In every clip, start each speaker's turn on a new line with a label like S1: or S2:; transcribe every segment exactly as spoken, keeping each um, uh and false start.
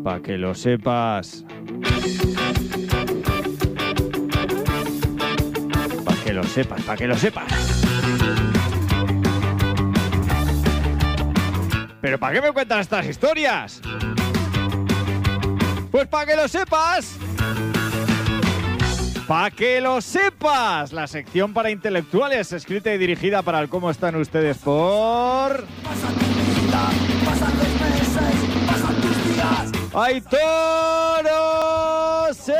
S1: Pa' que lo sepas. Pa' que lo sepas, pa' que lo sepas. ¿Pero para qué me cuentan estas historias? Pues para que lo sepas. ¡Pa' que lo sepas! La sección para intelectuales, escrita y dirigida para el cómo están ustedes por...
S2: Pasan tu vida, pasan los meses, pasan tus días.
S1: ¡Aitor Osés!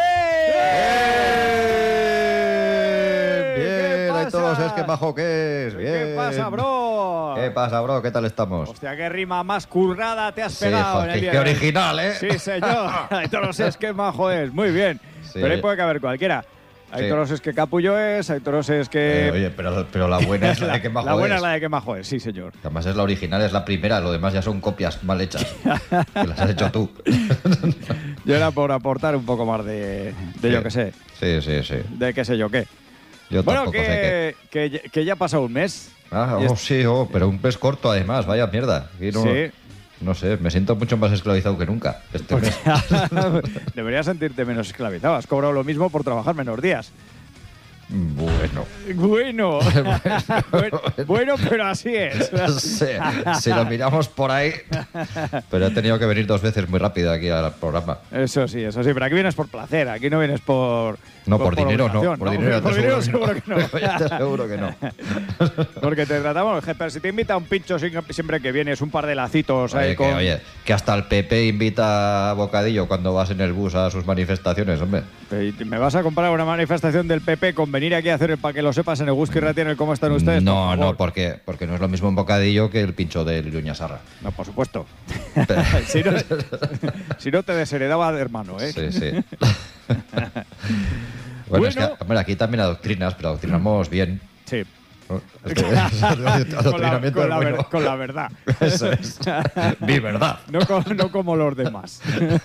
S3: Bien, Aitor Osés, qué majo que es. Bien.
S1: ¿Qué pasa, bro?
S3: ¿Qué pasa, bro? ¿Qué tal estamos?
S1: Hostia, qué rima más currada te has
S3: Sí,
S1: pegado
S3: joder,
S1: en el día
S3: qué
S1: de hoy.
S3: original, ¿eh?
S1: Sí, señor. Aitor Osés, qué majo es. Muy bien.
S3: Sí.
S1: Pero ahí puede caber cualquiera. Aitor Osés, qué capullo es. Aitor Osés, que...
S3: Eh, oye, pero, pero la buena es la de que majo
S1: La buena
S3: es.
S1: es la de que majo es, sí, señor.
S3: Además es la original, es la primera. Lo demás ya son copias mal hechas. Que las has hecho tú.
S1: Yo era por aportar un poco más de, de
S3: Sí.
S1: yo qué sé.
S3: Sí, sí, sí.
S1: De qué sé yo qué.
S3: Yo
S1: Bueno,
S3: tampoco sé qué.
S1: que, que, que ya ha pasado un mes.
S3: Ah,
S1: Y
S3: oh,
S1: es-
S3: sí, oh, pero un pez corto además. Vaya mierda. Aquí no,
S1: Sí.
S3: no sé, me siento mucho más esclavizado que nunca este mes.
S1: Deberías sentirte menos esclavizado. Has cobrado lo mismo por trabajar menos días.
S3: Bueno.
S1: Bueno, bueno, bueno, pero así es.
S3: Sí, si lo miramos por ahí. Pero he tenido que venir dos veces muy rápido aquí al programa.
S1: Eso sí, eso sí. Pero aquí vienes por placer, aquí no vienes por.
S3: No, por, dinero no.
S1: obligación,
S3: Por dinero,
S1: por
S3: te
S1: dinero
S3: seguro
S1: seguro que no.
S3: Ya te aseguro que no.
S1: Porque te tratamos. Pero si te invita un pincho siempre que vienes, un par de lacitos ahí
S3: Oye,
S1: con.
S3: que, oye, que hasta el P P invita a bocadillo cuando vas en el bus a sus manifestaciones, hombre.
S1: ¿Me vas a comparar una manifestación del P P con venir aquí a hacer el para que lo sepas en el Gusky Ratia en el cómo están ustedes?
S3: No,
S1: Por favor.
S3: no, porque, porque no es lo mismo un bocadillo que el pincho de Luña Sarra.
S1: No, por supuesto. si, no, si no te desheredaba de hermano, ¿eh?
S3: Sí, sí. bueno,
S1: Bueno.
S3: es que hombre, aquí también adoctrinas, pero adoctrinamos bien.
S1: Sí.
S3: ¿no? Es que
S1: con, la,
S3: adoctrinamiento
S1: con, la
S3: es
S1: ver-
S3: bueno.
S1: con la verdad.
S3: Eso es. Mi verdad.
S1: No, co- no como los demás.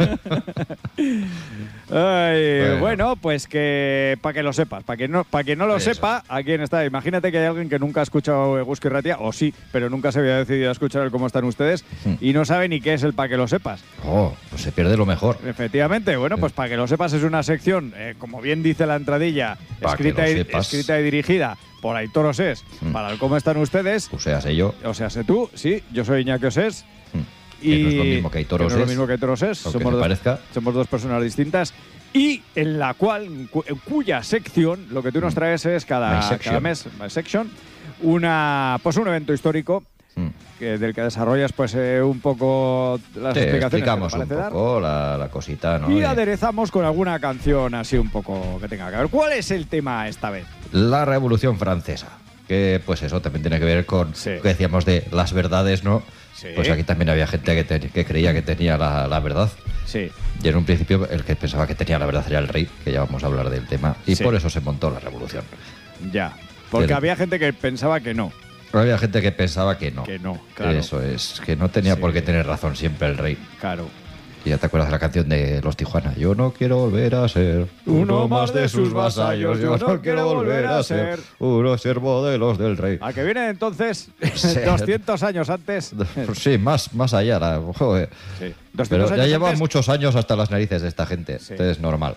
S1: Ay, bueno.
S3: Bueno.
S1: pues que para que lo sepas, para que no, para que no lo
S3: Eso.
S1: sepa, ¿a quién está? Imagínate que hay alguien que nunca ha escuchado Gusky Ratia, o sí, pero nunca se había decidido a escuchar el cómo están ustedes
S3: Hmm.
S1: y no sabe ni qué es el para que lo sepas.
S3: Oh, pues se pierde lo mejor.
S1: Efectivamente, bueno,
S3: Sí.
S1: pues para que lo sepas es una sección, eh, como bien dice la entradilla,
S3: Pa' que
S1: escrita
S3: lo
S1: y,
S3: sepas.
S1: escrita y dirigida por Aitor Osés,
S3: Mm.
S1: para el cómo están ustedes.
S3: O sea, sé yo.
S1: O sea, sé tú, sí, yo soy Iñaki Osés.
S3: Mm.
S1: Y
S3: Que no es lo mismo que Aitor
S1: no es lo
S3: Osés.
S1: mismo que Aitor Osés.
S3: Aunque
S1: Somos
S3: se
S1: dos,
S3: parezca.
S1: somos dos personas distintas. Y en la cual, en cu- en cuya sección, lo que tú nos traes es
S3: My
S1: cada,
S3: section.
S1: cada mes, My section, una, pues un evento histórico
S3: Mm.
S1: que, del que desarrollas pues eh, un poco las
S3: Sí,
S1: explicaciones que te
S3: explicamos un
S1: parece dar.
S3: poco la, la cosita, ¿no?
S1: Y
S3: Y
S1: aderezamos con alguna canción así un poco que tenga que ver. ¿Cuál es el tema esta vez?
S3: la Revolución Francesa. Que, pues eso, también tiene que ver con
S1: Sí.
S3: lo que decíamos de las verdades, ¿no?
S1: Sí.
S3: Pues aquí también había gente que, te- que creía que tenía la, la verdad.
S1: Sí.
S3: Y en un principio el que pensaba que tenía la verdad era el rey, que ya vamos a hablar del tema. Y
S1: Sí.
S3: por eso se montó la revolución.
S1: Ya. Porque
S3: Pero-
S1: había gente que pensaba que no.
S3: Había gente que pensaba que no.
S1: Que no, claro.
S3: Eso es, que no tenía
S1: Sí.
S3: por qué tener razón siempre el rey.
S1: Claro.
S3: Y ya te acuerdas de la canción de Los Tijuana. Yo no quiero volver a ser uno más de sus vasallos. Yo no quiero volver a ser uno siervo de los del rey.
S1: A que viene entonces
S3: Sí.
S1: doscientos años antes.
S3: Sí, más, más allá. La, joder.
S1: Sí.
S3: Pero
S1: doscientos
S3: ya
S1: años
S3: llevan
S1: antes.
S3: muchos años hasta las narices de esta gente.
S1: Sí.
S3: Entonces es normal.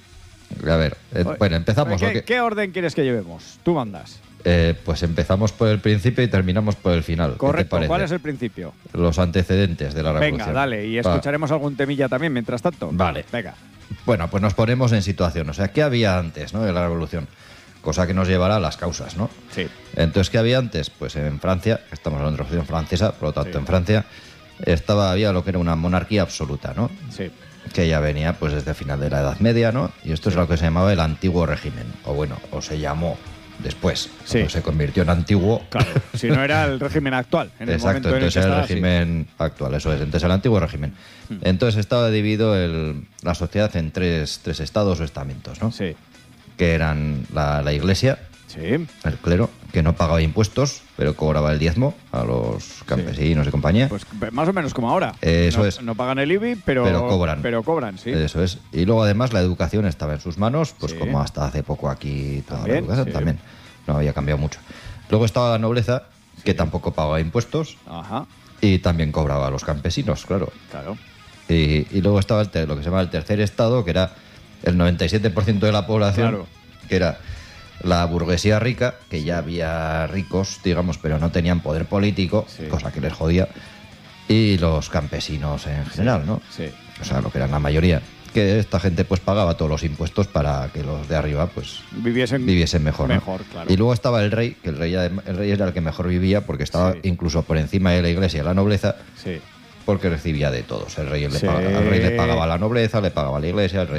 S3: A ver, eh, bueno, empezamos.
S1: ¿Qué,
S3: ¿o qué?
S1: qué orden quieres que llevemos? Tú mandas.
S3: Eh, pues empezamos por el principio y terminamos por el final. ¿Qué te
S1: Correcto.
S3: parece?
S1: ¿Cuál es el principio?
S3: Los antecedentes de la revolución.
S1: Venga, dale. Y
S3: Va.
S1: escucharemos algún temilla también mientras tanto.
S3: Vale.
S1: Venga.
S3: Bueno, pues nos ponemos en situación. O sea, ¿qué había antes, ¿no? de la revolución? Cosa que nos llevará a las causas, ¿no?
S1: Sí.
S3: Entonces, ¿qué había antes? Pues en Francia, estamos hablando de la revolución francesa, por lo tanto
S1: Sí.
S3: en Francia estaba, había lo que era una monarquía absoluta, ¿no?
S1: Sí.
S3: Que ya venía pues desde el final de la Edad Media, ¿no? Y esto es lo que se llamaba el antiguo régimen, o bueno, o se llamó después,
S1: Sí.
S3: cuando se convirtió en antiguo.
S1: Claro. Si no era el régimen actual. En el
S3: Exacto,
S1: momento en el
S3: entonces
S1: que
S3: era el
S1: estaba, sí.
S3: régimen actual, eso es, entonces el antiguo régimen. Entonces estaba dividido el- la sociedad en tres, tres estados o estamentos, ¿no?
S1: Sí.
S3: Que eran la, la iglesia,
S1: Sí.
S3: el clero, que no pagaba impuestos, pero cobraba el diezmo a los campesinos y compañía.
S1: Pues más o menos como ahora.
S3: Eso
S1: no,
S3: es.
S1: No pagan el I B I, pero,
S3: Pero cobran.
S1: Pero cobran, sí.
S3: Eso es. Y luego además la educación estaba en sus manos, pues
S1: Sí.
S3: como hasta hace poco aquí toda
S1: También,
S3: la educación
S1: sí.
S3: también. No había cambiado mucho. Luego estaba la nobleza, que tampoco pagaba impuestos
S1: Ajá.
S3: y también cobraba a los campesinos, claro.
S1: Claro.
S3: Y, y luego estaba el ter- lo que se llama el tercer estado, que era el noventa y siete por ciento de la población,
S1: Claro.
S3: que era la burguesía rica, que ya había ricos, digamos, pero no tenían poder político,
S1: Sí.
S3: cosa que les jodía, y los campesinos en general, ¿no?
S1: Sí.
S3: O sea, lo que eran la mayoría. Que esta gente pues pagaba todos los impuestos para que los de arriba pues
S1: Viviesen,
S3: viviesen mejor, ¿no?
S1: mejor, claro.
S3: Y luego estaba el rey, que el rey, el rey era el que mejor vivía porque estaba
S1: Sí.
S3: incluso por encima de la iglesia y la nobleza,
S1: Sí.
S3: porque recibía de todos. El rey le,
S1: Sí.
S3: pagaba, el rey le pagaba a la nobleza, le pagaba a la iglesia, el rey